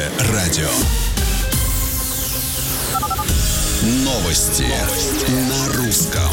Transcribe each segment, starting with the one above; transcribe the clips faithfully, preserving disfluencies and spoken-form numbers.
Радио. Новости на русском.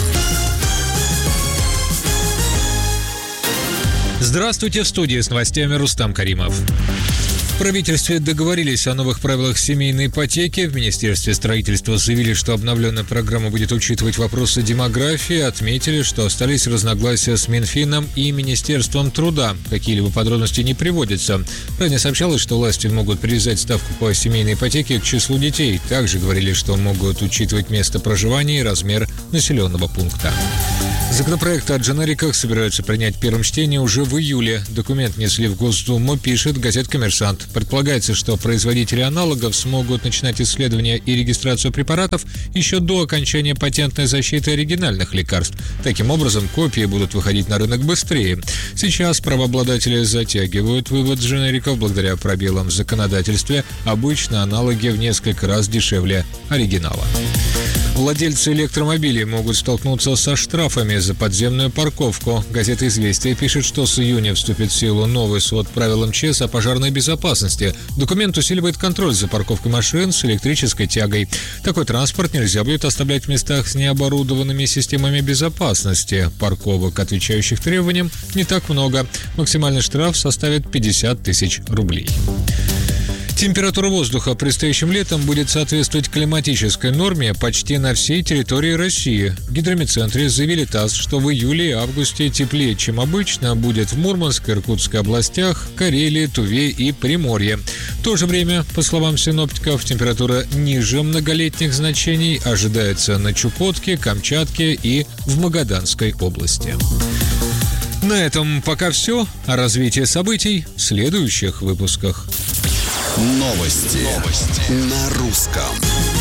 Здравствуйте, в студии с новостями Рустам Каримов. В правительстве договорились о новых правилах семейной ипотеки. В Министерстве строительства заявили, что обновленная программа будет учитывать вопросы демографии. Отметили, что остались разногласия с Минфином и Министерством труда. Какие-либо подробности не приводятся. Ранее сообщалось, что власти могут привязать ставку по семейной ипотеке к числу детей. Также говорили, что могут учитывать место проживания и размер населенного пункта. Законопроект о дженериках собираются принять в первом чтении уже в июле. Документ внесли в Госдуму, пишет газета «Коммерсант». Предполагается, что производители аналогов смогут начинать исследования и регистрацию препаратов еще до окончания патентной защиты оригинальных лекарств. Таким образом, копии будут выходить на рынок быстрее. Сейчас правообладатели затягивают вывод дженериков благодаря пробелам в законодательстве. Обычно аналоги в несколько раз дешевле оригинала. Владельцы электромобилей могут столкнуться со штрафами за подземную парковку. Газета «Известия» пишет, что с июня вступит в силу новый свод правил эм че эс о пожарной безопасности. Документ усиливает контроль за парковкой машин с электрической тягой. Такой транспорт нельзя будет оставлять в местах с необорудованными системами безопасности. Парковок, отвечающих требованиям, не так много. Максимальный штраф составит пятьдесят тысяч рублей. Температура воздуха предстоящим летом будет соответствовать климатической норме почти на всей территории России. В гидрометцентре заявили ТАСС, что в июле и августе теплее, чем обычно, будет в Мурманской, Иркутской областях, Карелии, Туве и Приморье. В то же время, по словам синоптиков, температура ниже многолетних значений ожидается на Чукотке, Камчатке и в Магаданской области. На этом пока все. О развитии событий в следующих выпусках. Новости, Новости. На русском.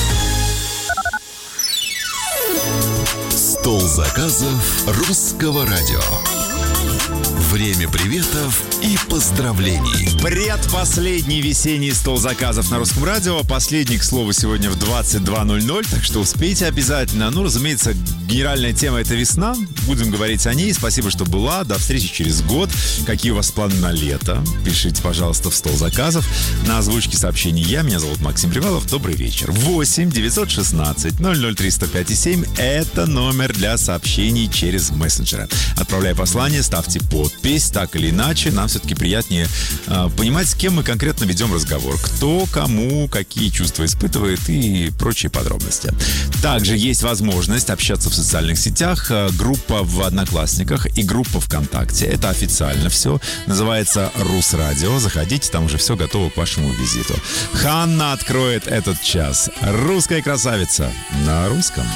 Стол заказов русского радио. Время приветов и поздравлений. Предпоследний весенний стол заказов на русском радио. Последний, к слову, сегодня в двадцать два ноль ноль, так что успейте обязательно. Ну, разумеется, генеральная тема — это весна. Будем говорить о ней. Спасибо, что была. До встречи через год. Какие у вас планы на лето? Пишите, пожалуйста, в стол заказов. На озвучке сообщений я. Меня зовут Максим Привалов. Добрый вечер. восемь девятьсот шестнадцать ноль ноль триста пять семь. Это номер для сообщений через мессенджеры. Отправляя послание, ставьте подпись. Так или иначе, нам все-таки приятнее э, понимать, с кем мы конкретно ведем разговор. Кто, кому, какие чувства испытывает и прочие подробности. Также есть возможность общаться в социальных сетях. Группа в Одноклассниках и группа ВКонтакте. Это официально все. Называется Русрадио. Заходите, там уже все готово к вашему визиту. Ханна откроет этот час. Русская красавица на русском.